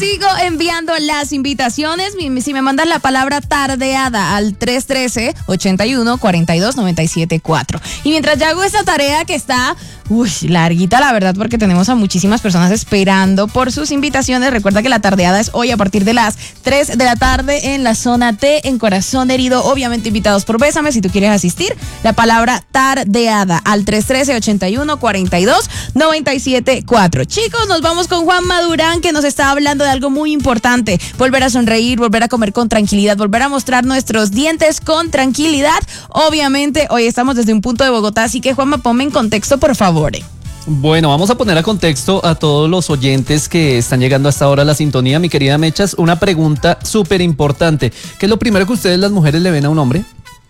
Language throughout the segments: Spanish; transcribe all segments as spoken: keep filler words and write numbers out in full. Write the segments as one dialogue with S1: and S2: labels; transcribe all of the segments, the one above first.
S1: sigo enviando las invitaciones. Si me mandas la palabra tardeada al tres uno tres, ocho uno, cuatro dos, nueve siete cuatro. Y mientras yo hago esta tarea que está uy, larguita, la verdad, porque tenemos a muchísimas personas esperando por sus invitaciones. Recuerda que la tardeada es hoy a partir de las tres de la tarde en la zona T, en Corazón Herido. Obviamente invitados por Bésame. Si tú quieres asistir, la palabra tardeada al tres uno tres, ocho uno, cuatro dos, nueve siete cuatro. Chicos, nos vamos con Juan Madurán, que nos está hablando de algo muy importante. Volver a sonreír, volver a comer con tranquilidad, volver a mostrar nuestros dientes con tranquilidad. Obviamente, hoy estamos desde un punto de Bogotá, así que Juanma, ponme en contexto, por favor.
S2: Bueno, vamos a poner a contexto a todos los oyentes que están llegando hasta ahora a la sintonía. Mi querida Mechas, una pregunta súper importante. ¿Qué es lo primero que ustedes, las mujeres, le ven a un hombre?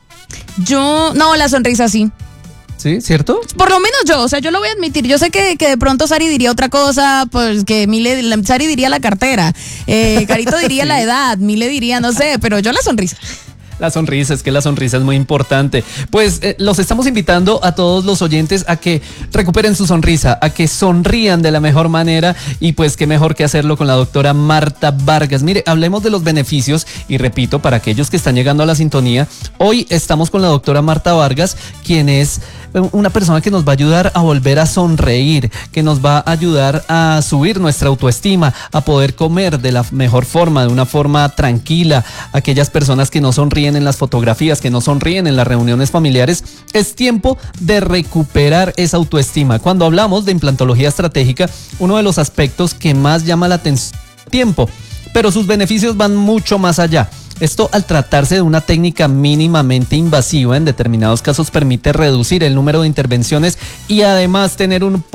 S1: Yo, no, la sonrisa sí.
S2: ¿Sí? ¿Cierto?
S1: Por lo menos yo, o sea, yo lo voy a admitir. Yo sé que, que de pronto Sari diría otra cosa, pues que Mile, Sari diría la cartera, eh, Carito diría sí. la edad, Mile diría, no sé, pero yo la sonrisa.
S2: La sonrisa, es que la sonrisa es muy importante. Pues eh, los estamos invitando a todos los oyentes a que recuperen su sonrisa, a que sonrían de la mejor manera, y pues qué mejor que hacerlo con la doctora Marta Vargas. Mire, hablemos de los beneficios y repito, para aquellos que están llegando a la sintonía, hoy estamos con la doctora Marta Vargas, quien es una persona que nos va a ayudar a volver a sonreír, que nos va a ayudar a subir nuestra autoestima, a poder comer de la mejor forma, de una forma tranquila. Aquellas personas que no sonríen en las fotografías, que no sonríen en las reuniones familiares, es tiempo de recuperar esa autoestima. Cuando hablamos de implantología estratégica, uno de los aspectos que más llama la atención es el tiempo, pero sus beneficios van mucho más allá. Esto, al tratarse de una técnica mínimamente invasiva, en determinados casos permite reducir el número de intervenciones y además tener un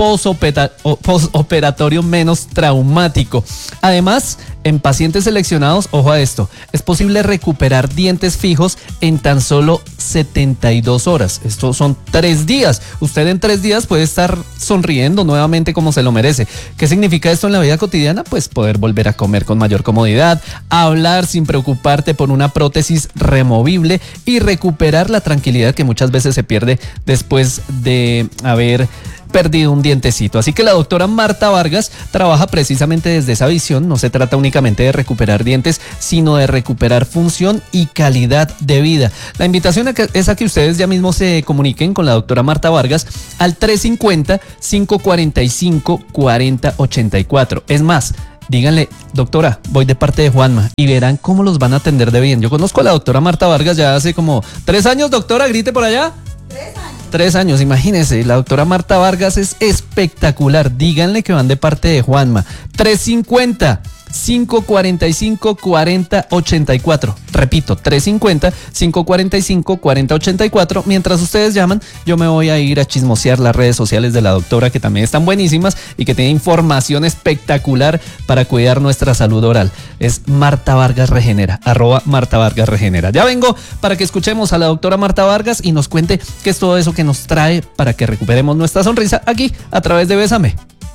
S2: postoperatorio menos traumático. Además, en pacientes seleccionados, ojo a esto, es posible recuperar dientes fijos en tan solo setenta y dos horas. Estos son tres días. Usted en tres días puede estar sonriendo nuevamente como se lo merece. ¿Qué significa esto en la vida cotidiana? Pues poder volver a comer con mayor comodidad, hablar sin preocuparte por una prótesis removible y recuperar la tranquilidad que muchas veces se pierde después de haber perdido un dientecito. Así que la doctora Marta Vargas trabaja precisamente desde esa visión. No se trata únicamente de recuperar dientes, sino de recuperar función y calidad de vida. La invitación es a que ustedes ya mismo se comuniquen con la doctora Marta Vargas al tres cinco cero, cinco cuatro cinco, cuatro cero ocho cuatro. Es más, díganle, doctora, voy de parte de Juanma, y verán cómo los van a atender de bien. Yo conozco a la doctora Marta Vargas ya hace como tres años, doctora, grite por allá. Tres años. Tres años, imagínense, la doctora Marta Vargas es espectacular. Díganle que van de parte de Juanma. tres cinco cero, cinco cuatro cinco, cuatro cero ocho cuatro. Repito, tres cinco cero, cinco cuatro cinco, cuatro cero ocho cuatro. Mientras ustedes llaman, yo me voy a ir a chismosear las redes sociales de la doctora, que también están buenísimas y que tiene información espectacular para cuidar nuestra salud oral. Es Marta Vargas Regenera, arroba Marta Vargas Regenera. Ya vengo para que escuchemos a la doctora Marta Vargas y nos cuente qué es todo eso que nos trae para que recuperemos nuestra sonrisa aquí a través de Bésame.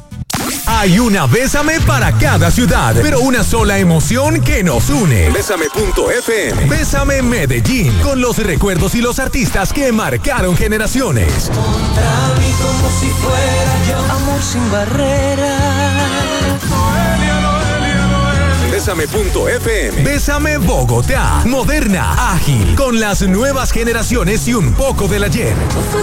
S3: Hay una Bésame para cada ciudad, pero una sola emoción que nos une. Bésame punto efe eme. Bésame Medellín, con los recuerdos y los artistas que marcaron generaciones.
S4: Contra mí como si fuera yo, amor sin barreras.
S3: Bésame punto efe eme. Bésame Bogotá, moderna, ágil, con las nuevas generaciones y un poco del ayer.
S4: No fue